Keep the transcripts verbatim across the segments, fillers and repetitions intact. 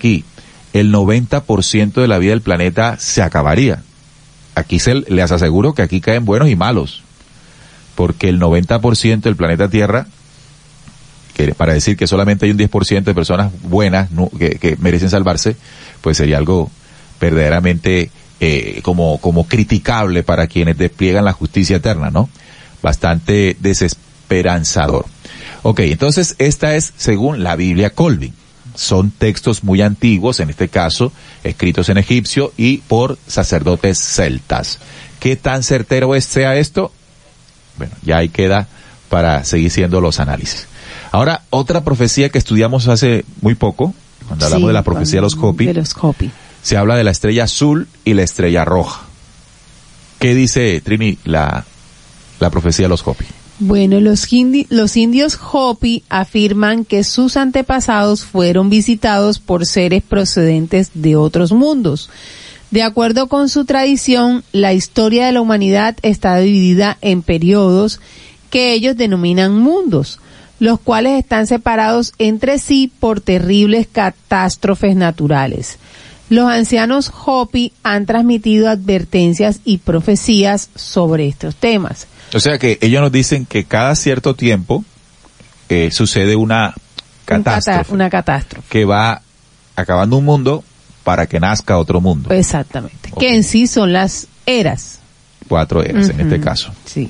aquí, el noventa por ciento de la vida del planeta se acabaría. Aquí se les aseguro que aquí caen buenos y malos, porque el noventa por ciento del planeta Tierra, que para decir que solamente hay un diez por ciento de personas buenas no, que, que merecen salvarse, pues sería algo verdaderamente eh, como, como criticable para quienes despliegan la justicia eterna, ¿no? Bastante desesperanzador. Ok, entonces esta es según la Biblia Colvin. Son textos muy antiguos, en este caso, escritos en egipcio y por sacerdotes celtas. ¿Qué tan certero es, sea esto? Bueno, ya ahí queda para seguir siendo los análisis. Ahora, otra profecía que estudiamos hace muy poco, cuando hablamos sí, de la profecía de los Hopi, de los Hopi, se habla de la estrella azul y la estrella roja. ¿Qué dice, Trini, la, la profecía de los Hopi? Bueno, los, indi- los indios Hopi afirman que sus antepasados fueron visitados por seres procedentes de otros mundos. De acuerdo con su tradición, la historia de la humanidad está dividida en periodos que ellos denominan mundos, los cuales están separados entre sí por terribles catástrofes naturales. Los ancianos Hopi han transmitido advertencias y profecías sobre estos temas. O sea que ellos nos dicen que cada cierto tiempo eh, sucede una catástrofe, Un cata- una catástrofe que va acabando un mundo para que nazca otro mundo. Exactamente. Okay. Que en sí son las eras. Cuatro eras uh-huh. en este caso. Sí.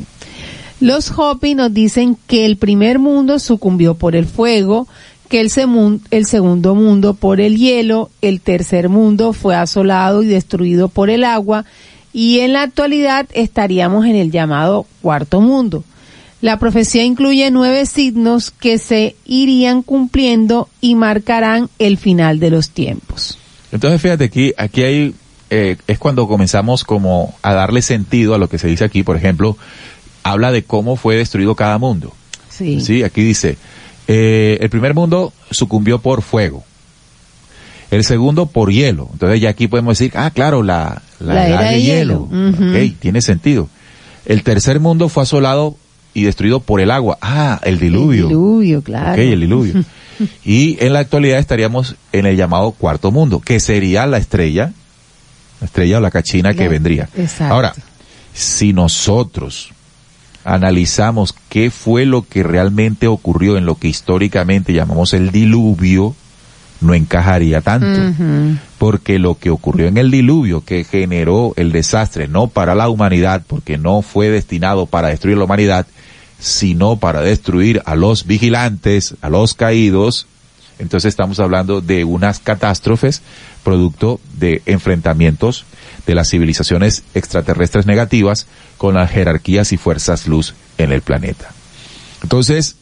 Los Hopi nos dicen que el primer mundo sucumbió por el fuego, que el, semun- el segundo mundo por el hielo, el tercer mundo fue asolado y destruido por el agua, y en la actualidad estaríamos en el llamado cuarto mundo. La profecía incluye nueve signos que se irían cumpliendo y marcarán el final de los tiempos. Entonces fíjate aquí, aquí hay, eh, es cuando comenzamos como a darle sentido a lo que se dice aquí. Por ejemplo, habla de cómo fue destruido cada mundo. Sí. Sí, aquí dice, eh, el primer mundo sucumbió por fuego. El segundo por hielo. Entonces ya aquí podemos decir, ah, claro, la, la, la edad era de, de hielo. hielo. Uh-huh. Ok, tiene sentido. El tercer mundo fue asolado y destruido por el agua. Ah, el diluvio. El diluvio, claro. Ok, el diluvio. Y en la actualidad estaríamos en el llamado cuarto mundo, que sería la estrella, la estrella o la cachina que la, vendría. Exacto. Ahora, si nosotros analizamos qué fue lo que realmente ocurrió en lo que históricamente llamamos el diluvio, no encajaría tanto, uh-huh. porque lo que ocurrió en el diluvio, que generó el desastre, no para la humanidad, porque no fue destinado para destruir la humanidad, sino para destruir a los vigilantes, a los caídos. Entonces estamos hablando de unas catástrofes producto de enfrentamientos de las civilizaciones extraterrestres negativas con las jerarquías y fuerzas luz en el planeta. Entonces,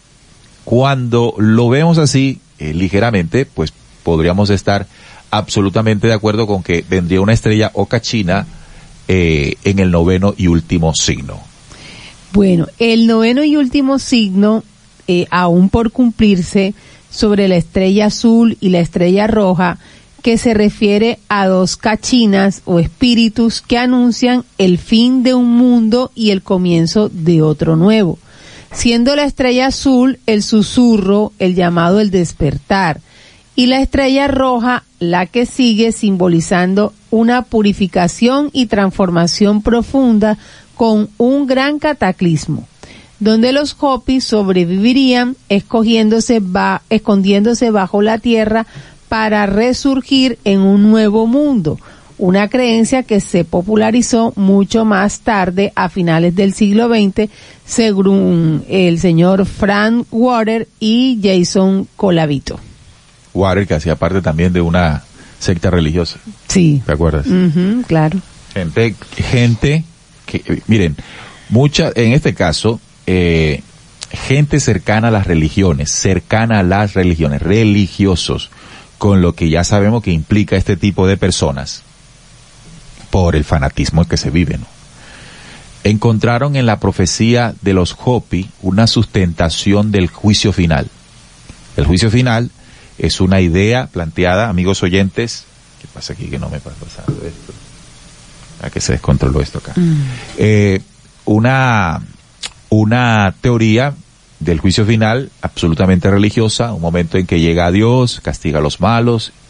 cuando lo vemos así, eh, ligeramente, pues podríamos estar absolutamente de acuerdo con que vendría una estrella o cachina eh, en el noveno y último signo. Bueno, el noveno y último signo, eh, aún por cumplirse, sobre la estrella azul y la estrella roja, que se refiere a dos cachinas o espíritus que anuncian el fin de un mundo y el comienzo de otro nuevo, siendo la estrella azul el susurro, el llamado el despertar, y la estrella roja la que sigue, simbolizando una purificación y transformación profunda con un gran cataclismo, donde los Hopi sobrevivirían escogiéndose ba- escondiéndose bajo la tierra para resurgir en un nuevo mundo, una creencia que se popularizó mucho más tarde, a finales del siglo veinte, según el señor Frank Water y Jason Colavito. Water, que hacía parte también de una secta religiosa. Sí. ¿Te acuerdas? Uh-huh, claro. Gente, gente que, miren, mucha, en este caso, eh, gente cercana a las religiones, cercana a las religiones, religiosos, con lo que ya sabemos que implica este tipo de personas, por el fanatismo en que se vive, ¿no? Encontraron en la profecía de los Hopi una sustentación del juicio final. El juicio final es una idea planteada, amigos oyentes. ¿Qué pasa aquí que no me pasa pasando esto? ¿A que se descontroló esto acá? Mm. Eh, una, una teoría del juicio final absolutamente religiosa, un momento en que llega a Dios, castiga a los malos